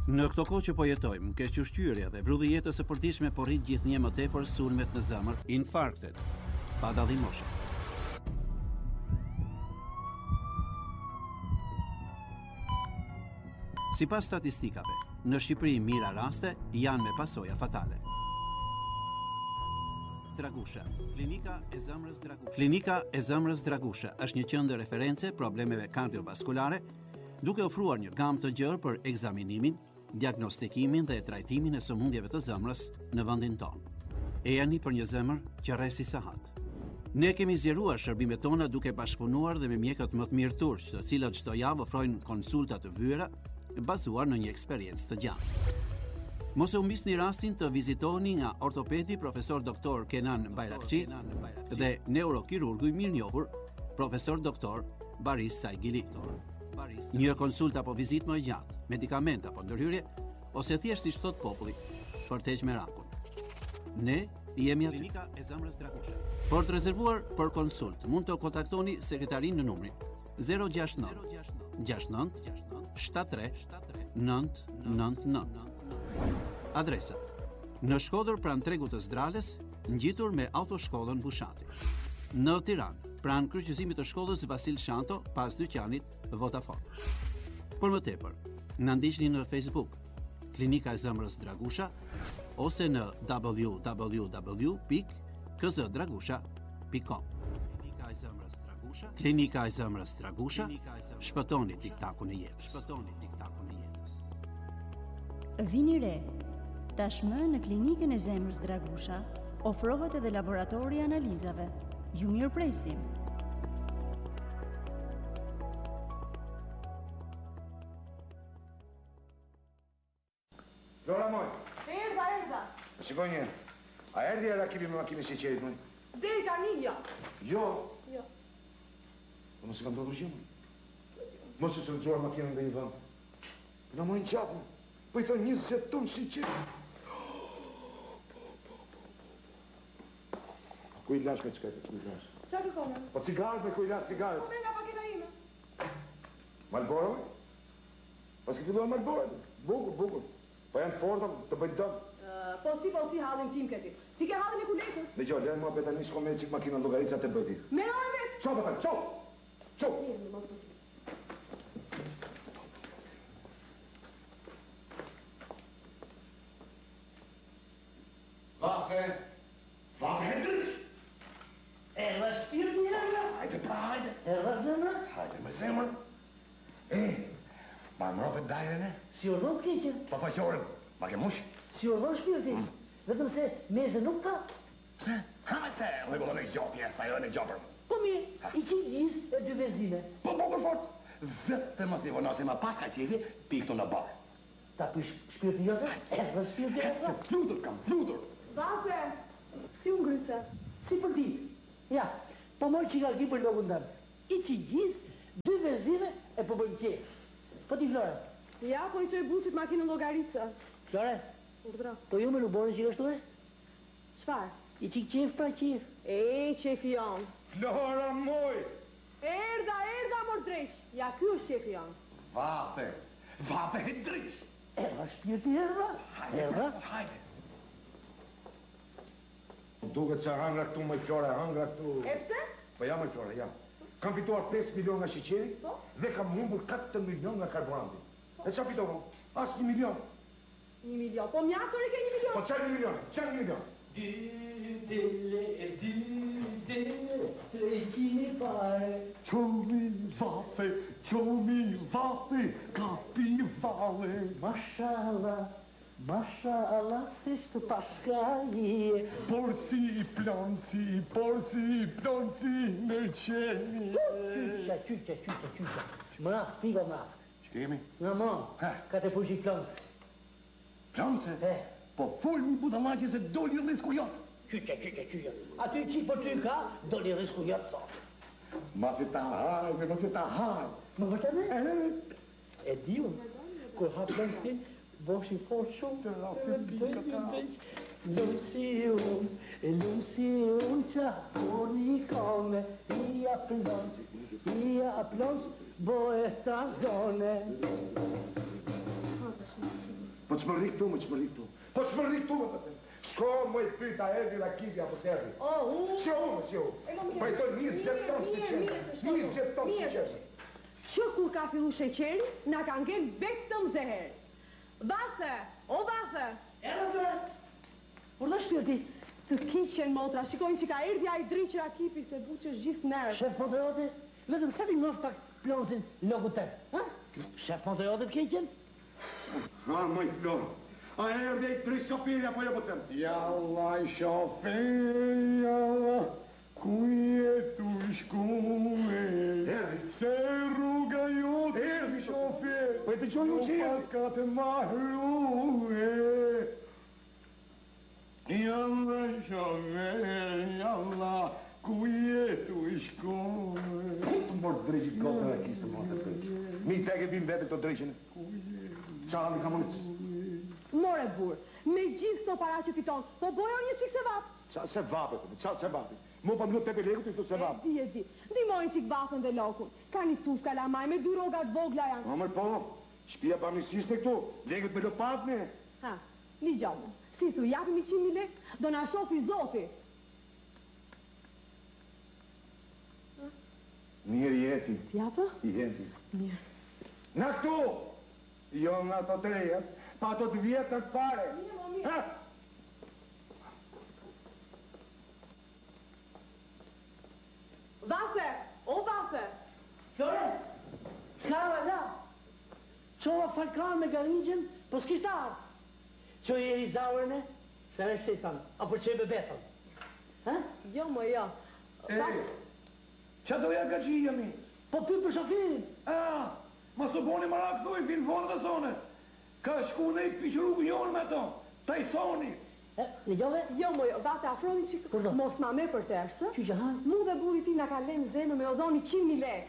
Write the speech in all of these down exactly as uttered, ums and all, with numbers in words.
Në këto kohë që po jetojmë, kequshqyrja dhe vrulli i jetës së përditshme po rrit gjithnjë më tepër sulmet në zemër, infarktet, pa dallim moshe. Sipas statistikave, në Shqipëri mira raste janë me pasoja fatale. Dragusha, klinika e zemrës Dragusha. Klinika e zemrës Dragusha është një qendër referencë problemeve kardiovaskulare, duke ofruar një gamë të gjerë për ekzaminimin, diagnostikimin dhe trajtimin e sëmundjeve të zemrës në vendin tonë. E jani për një zemër që rresi sahat. Ne kemi zgjeruar shërbimet tona duke bashkëpunuar dhe me mjekët më të mirë turq, të cilët çdo javë ofrojnë konsulta të vëra bazuar në një eksperiencë të gjatë. Mos e humbisni rastin të vizitoni nga ortopedi profesor doktor Kenan Bayrakçi dhe neurokirurgu i mirënjohur profesor doktor Baris Saigili. Një konsulta apo vizitë më e gjatë, medikament apo ndërhyrje, ose thjesht siç thot populli, për të heqë merakun. Ne jemi aty. Klinika e zemrës Dragusha. Për të rezervuar për konsult, mund të kontaktoni sekretarin në numrin zero gjasht nëntë gjasht nëntë shtatëdhjetë tre nëntë nëntë nëntë. Adresa: në Shkodër pranë tregut të Zdrales, ngjitur me autoshkollën Bushati. Në Tiranë, pranë kryqëzimit të shkollës Vasil Shanto, pas dyqanit Vodafone. Por më tepër, na ndiqni në Facebook, Klinika e zemrës Dragusha, ose në w w w pikë k z dragusha pikë com. Klinika e zemrës Dragusha, Klinika e zemrës Dragusha, shpëtoni tiktakun e jetës. Shpëtoni tiktakun e jetës. Vini re. Tashmë në Klinikën e zemrës Dragusha ofrohet edhe laboratori i analizave. Ju mirëpresim. Lora moj. Erda, erda. Shikoj një. A erdi e rakibi me makime si qerit, moj? Deri tani jo. Jo? Jo. Po mos e kam të ndryshim? Mos e sëllëzuar makinën dhe një vënd. Në mojnë qatë, po i thonë njëzet tonë si qerit. Ku i lash me qëkajtë, ku i lash? Qa kërkone? Po cigarët me ku i lash cigarët. Po me nga paketa ime. Malboro, me? Pas ki filluar Malboro, bukur, bukur. Po janë forta, të bëjtë dëmë. Po si, po si halin tim këti. Si ke halin e kuletës? Dhe gjo, lërë mua beta një shko me qik makina logarica të bëjti. Me në e veç? Qo, beta, qo! Qo! Mirë, në mos të si. Vafe! Vafe, hendrish! Erda shpirti janga? Hajde pra, hajde! Erda zemra? Hajde me zemër! E, ma më rofe dajrën e? Si urdhon keqen? Pa faqorën, ma ke mush? Si urdhon shpirti? Vetëm se meze nuk ka? Se? Ha me se, regullon e gjo pjesë, ajo e në gjopër. Po mirë, i që gjis e dy benzine. Po, po, për fort! Vetë mos i vonosi ma pas ka qefi, piktu në barë. Ta pish shpirti jote? Erda shpirti e Se flutur, kam flutur! Vafe, si unë gryse. Si për ti? Ja, po moj që ka ki për lokën tëmë. I që gjis, dy benzine e po bëjmë qef. Po ti, Flore? Ja, po i qoj buqit makinën logaritësa. Flore? Urdra. Po ju me luboni që kështu e? Qfar? I që qef pra qef. E, qefi janë. Flora moj! Erda, erda, mor dresh. Ja, kjo është qefi janë. Vafe! Vafe, hendrish! Erda shpirti erda? Erda? Hajde! Duket që hangra këtu, më Flora, hangra këtu... E pse? Po ja, më Flora, ja. Kam fituar pesë milion nga shiqeri Po? dhe kam humbur katër milion nga karburanti. E qa fitohë? As një milion. Një milion. Po mjaftor e ke një milion? Po qaj një milion? Qaj një milion? Dy dele, dy dele, treqini pare. Qomi vafe, qomi vafe, kapi vale. Mashallah, mashallah, si shtë paskaje. Por si plonci, por si plonci në qeni. Qyqa, qyqa, qyqa, qyqa. Mraf, pigo mraf. Që kemi? Nga mon, ka të pushi plonci. Plonce? E, Po folmi budallaqe se doli rrisku jot. qyqa, qyqa, qyqa. Aty qi po ty ka, doli risku jot sot. Masi ta hajme, masi ta hajme. Më vërtet e? E di unë, kur ha plonci, boshi fort shumë. Të rafi pika ta. Lumë si unë, lumë si unë qa, kur një kone, i a plonci, i a plonci, bo e ta zgone. që më rri këtu, më që më rri këtu. Po që më rri këtu, më të them. Shko, më i pyta Edi Rakiti apo Terri. O, unë? Si unë, si unë. Po i do njëzet tonë si qenë. njëzet tonë si qenë. Që kur ka fillu sheqeri, na ka ngel vetëm zeher. Vase, o vase. Era dhe, por dhe shpirti. Të kishen motra, shikojnë që ka erdi a i driqë Rakipi se buqë gjithë nërë. Shef Montejote, vetëm sa ti mëf pak plotin logu tërë, ha? Shef Montejote të keqen? Ha, moj plon. A erdi i tri shofiri apo jo po them? Jalla i shoferi, jalla, ku jetu shkume, se rruga jote Erdi shoferi, Po e të gjoj u që erdi. paska të mahruhe. Jalla i shoferi, jalla, ku jetu shkume. Të mërë drejqit gotë dhe kisë më të përgjë. Mi te ke bim vete të drejqin. Qalë ka mënës. More burë, me gjithë të para që fiton, po bojo një qikë se vapë. Qa se vape, qa se vape. Mu pa më lutë të legu të i se vape. E di, e di, dimojnë qikë vapën dhe lokun. Ka një tuf kalamaj me dy rogat vogla janë. Amër po, shpia pa misiste këtu, legët me lopatme. Ha, një gjomë, si thu, japim i qimë lek, do na shofi zoti. Mirë jeti, Japë? jeti. Mirë. Në këtu, jo nga të të rejet, pa të të vjetë të pare. Mirë, mo, mirë. Ha? Vase, o vase. Flore, s'ka la. Qova falkan me garinjën, po s'kishtë ardhë. Qo i eri zaurën e, se në shtetën, apo që e bebetën. Ha? Jo, mo, jo. E, qa doja ka qija mi? Po py për shofirin. A, ma së boni më rakëtoj, vinë fonë të sone. Ka shku në i piqëru jonë me to, ta i thoni. E, në gjove? Jo, mo, jo, vate afroni qikë, Kur do? mos ma me për tërshë. Që që hanë? Mu dhe buri ti nga ka lenë zenë me odhoni qimë lek.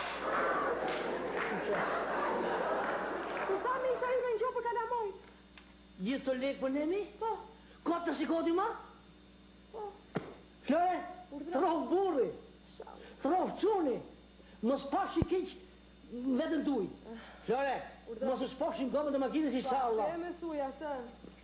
Të sa me i sa i me në gjo për kalamoj. Gjithë të lekë për nemi? Po, Kotë të shikoti ma? po. Flore, Urdhra. të rohë burri, të rohë quni, mos pashi keq vetën tuj. Flore, Urdhra. mos është pashim gomën dhe makinës i shalla. E me thuja, se.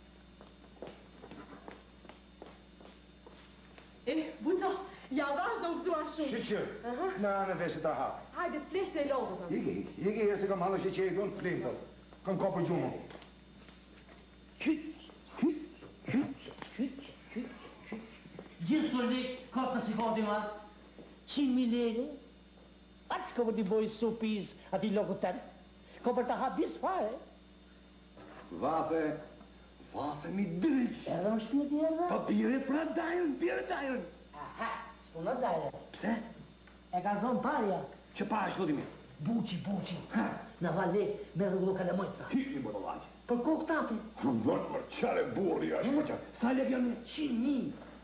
E, bujto, ja vash do udhua shumë. Shqyqër, në anë vesit të hapë. Hajde, flesh të e lodhë. Igi, igi e se kam halë shqyqeri do në flimë të. Kam kopë gjumë. Qyt, qyt, qyt, qyt, qyt, qyt. Gjithë të lekë, kotë të shikoti ma, qinë mi lege, atë s'ko për t'i bojë supiz ati loku tërë, ko për t'a habis fare. Vafe, vafe mi dryq. Erë më shpjeti erë? Pa pire pra dajrën, pire dajrën. Aha, s'ku në dajre. Pse? E ka zonë parja. Që pa është dhudimi? Buqi, buqi. Ha, Në vale, me rruglu ka le mojtë. hikni më të laqë. Për kokë tate, Vërë më qare burri është më qare. Sa lek janë? qinë mi.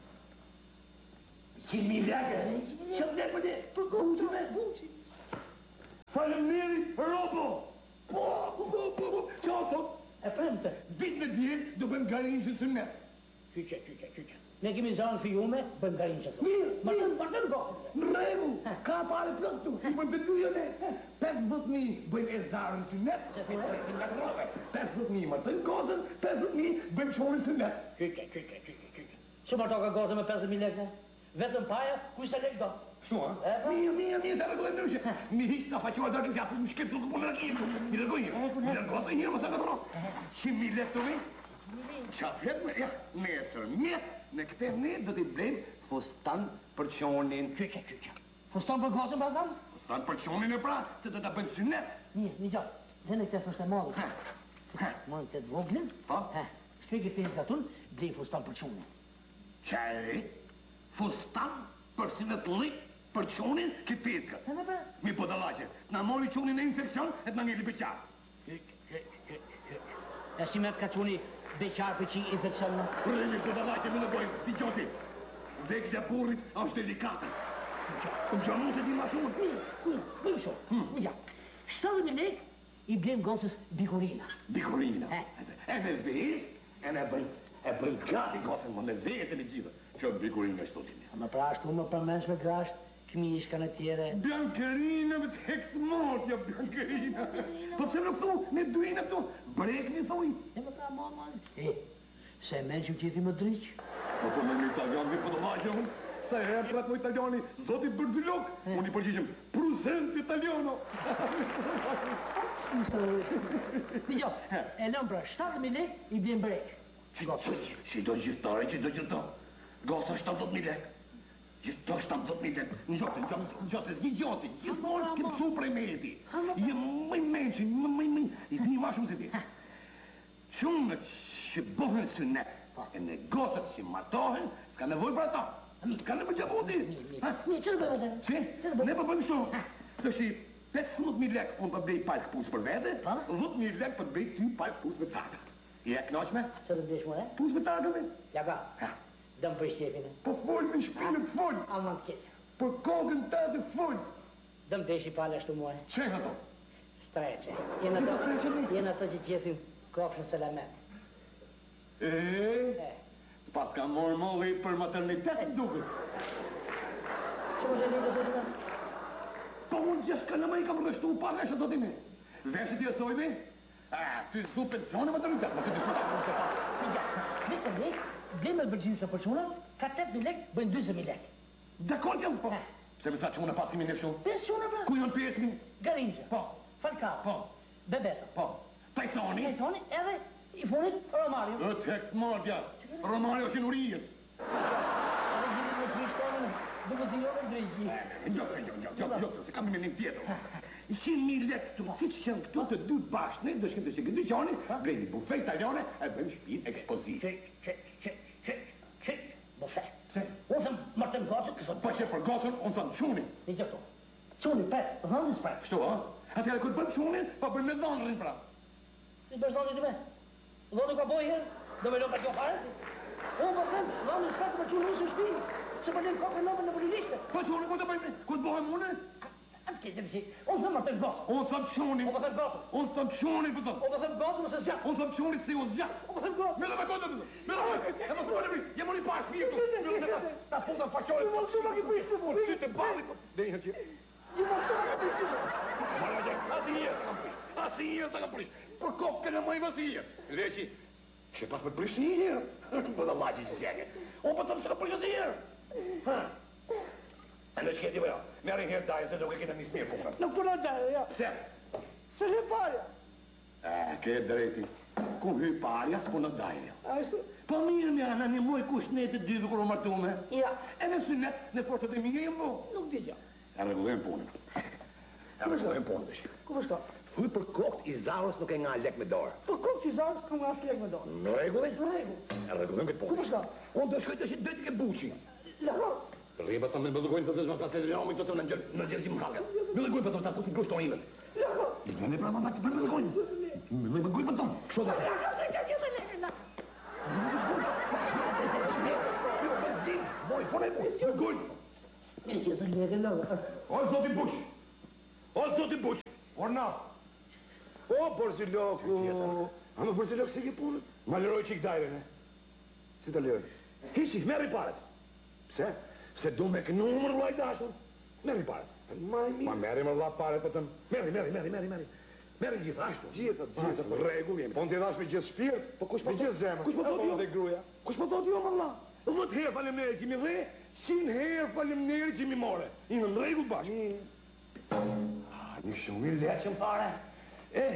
Qinë mi leke? Që të lekë më dhe? Për kokë të me buqi. Falem miri, robo! Po, po, po, po, po, qa sot? E premte. Dit me djenë, do bëm garinjë që së me. Qyqe, qyqe, qyqe. Ne kemi zanë fijume, bën garin që të. Mirë, Martën, martën gokë. Në regu, ka pare plot tu, i bëm të dujo ne. pesëmbëdhjetë mijë bëjmë e zarën së net. pesëmbëdhjetë mijë më të në gozën, pesëmbëdhjetë mijë bëjmë qorin së net. Qyqe, qyqe, qyqe, qyqe. Që ma toka gozë me pesëdhjetë mijë lekë? Vetëm paja, ku ishte lekë do? Shtu, a? Mija, mija, mija, se rregullem nërshë. Mi hiqë ka faqua dhe këtë japë, më shketë nuk më në rëkimë. Mi rëgoj një, mi rëgoj një, më se këtë ro. Që mi letë të mi? Qa fletë me, ja, nesër, mes, në këte ne do t'i blejmë fustan për qonin. Qyqe, qyqe. Fuston për gozën për kam? Fustan për qonin e pra, se do t'a bëjmë synet. Një, një gjatë. Dhe në këtë është e modë. Ha, ha, Mojnë të dvoglin. Po? Ha, shpjegi fejnë gatun, blej fuston për qunë. qaj, fustan për synet lik, për qonin, ki petka. E me bre? Mi po të laqe, t'na mori qonin e infekcion, e t'na ngeli për qarë. E si me të ka quni beqarë për qi infekcion në? Rrimi po të laqe, mi në gojnë, ti gjoti. Vekja burrit është delikatën. Më gjonu se ti ma shumë. Mirë, mirë, mirë shumë. Një gjatë. shtatëdhjetë mijë lekë i blem gocës bikurina. Bikurina. E. E me vezë, e me bëjnë, e bëjnë gati gotën, më me vezën e gjithë. Që bikurina është të timi. Më pra ashtu më përmesh me grasht, Fëmijë kanë tjere. Biancherina me të hektë motja, Biancherina. Po se nuk thu, ne duina këtu, brek një thuj. E më ka mama. E, se me që qëti më dryqë. Po po me një italian, mi po të vajtë unë. Sa e herë pratë më italiani, zoti Bërzilok, unë i përgjishëm, pruzent italiano. Dijo, e lëm pra shtatë mijë lekë i bjen brek. Që do gjithtare, që do gjithtare. Gosa shtatëdhjetë mijë lekë. Gjithto shtatëdhjetë mijë lekë. Në gjote, në gjote, një gjote, gjithmonë s'kem su prej meti. Je mëj menqin, mëj mëj, i të një ma shumë se ti. Qumët që bohen synet, e në gosët që matohen, s'ka nevoj për ata. S'ka nevoj që buti. Mi, që në bëjmë të? Që? Ne për bëjmë shtu. Të shi, pesëmbëdhjetë mijë lekë unë për bëj palë këpusë për vete, dhjetë mijë lekë për bëj ty palë këpusë për taka. Je e knoqme? Që të bëjsh më, e? Pusë për taka, me? Ja ka, dëmë për shqepin, e? Po folë me shpinë të folë. A më të keqë. Për kokën të të folë. Dëmë të ishi palë ashtu mua, e? Që e ato? Streqe. Jenë ato që gjesin kofshën selamet. E, pas ka morë molli për maternitet duke. Që më gjenë të të Po unë gjesh ka në me i kam rështu pa veshët do t'ime. Veshët i esoj me? A, ty zdu pensione maternitet, ma se diskuta unë se pa. Vetëm lekë, blemë e bërgjinë se për qunat, ka tetëdhjetë mijë lekë, bëjnë dyzet mijë lekë. Dakon jam, po. Pse me sa quna pas kimi një fshu? Pesë quna, pra? Ku jonë pesë mi? Garinxha. Po. Falcao. Po. Bebeto. Po. Tajsoni? Tajsoni edhe i funit Romario. E tek mordja. Romario që nurijës. Edhe gjithë me krishtonën, duke zinjore drejgji. Jo, jo, jo, jo, jo, se kam me një tjetër. Ishin mijë lekë këtu, si që qenë këtu të dy bashkë, ne dëshkim të që këtë dyqani, blejnë bufe italiane, e bëjmë shpinë ekspozit. Qek, qek, qek, qek, qek, bufe. Se? Unë thëmë martën gotën, kësë Po që për gotën, unë thëmë qunin. Një që këtu. Qunin, pet, dhëndin s'pret. Kështu, a? Atëherë kërë bëjmë qunin, pa bëjmë me dhëndrin pra. Si bësh dhëndin të me? Dhëndin ka bojë herë, do me lo ka kjo fare? Unë po thëmë, dhëndin s'pret për qunin në shpinë, se për një kokë në në përilishte. Po qunin, ku të bëjmë, ku të bëjmë une? Atë ke që unë thëmë martën gotën. Unë thëmë qunin. Unë po thëmë gotën. Unë thëmë qunin, për thëmë. Unë po thëmë gotën, mëse zjatë. Unë thëmë qunin si u zjatë. Unë po thëmë gotën. Me dhe me gotën, me dhe me, e më thëmë e jem unë i pash pjetu. Me dhe me, ta futa faqojë. Më shumë a ki prishtë, më shumë. Sytë e bali, dhe një që. Një më shumë a ki prishtë. Marë gjë, asë një të kam prishtë. Asë një të kam prishtë. Për kokën e më i vësije. Dhe që, që pas me prishtë një herë. Më dhe maqë i që sjenge. O, për të më se ka prishtë një herë. E në shketi vë jo, merë herë dajë se duke kina një smirë punët. Nuk përna dajë, ja. Se? Se hy parja. E, ke drejti. Ku hy parja, s'po në dajë. Ashtu? Po mirë mja, në një muaj kush ne të dyve kërë martume. Ja. E në synet, në fortët e minje jem vo. Nuk di gja. E regullojmë punën. E regullojmë punën të shi. Ku përshka? Thuj për kokt i zarës nuk e nga lek me dorë. Për kokë që zarës ku nga s'lek me dorë. Në regullë? Në regull. E regullojmë këtë punë. Ku përshka? Unë të shkoj të shi dëti ke buqi. Lëro. Rriba të me më dëgojnë të të zhma pas të rrëmi të të në gjërë, në gjërë që më hake. Me dëgojnë për të të të të kushto imën. Lëro. Dhe me pra më të për me dëgojnë. Me dëgojnë për të të. Kështu dhe. Moj, fone e buq, dëgojnë. E që të lege lëve. O, zoti buq. O, zoti buq. Orna. O, Borziloku. A më Borzilok se ke punët? Ma lëroj që i kdajre, ne? Si të lëroj? Hiqi, merri paret. Pse? Se du me kënumër luaj dashur. Merri paret. Ma merri më dha paret për tëmë. Merri, merri, merri, merri, merri. Merri gjithashtu. Gjithët, gjithët. Regu jemi. Po në të dash me gjithë shpirt, po kush me gjithë zemë. Kush po thot jo? Dhe gruja. Kush po thot jo, më dha? Dhët herë falemneri që mi dhe, qinë herë falemneri që mi more. I në regu bashkë. Një shumë i leqëm pare.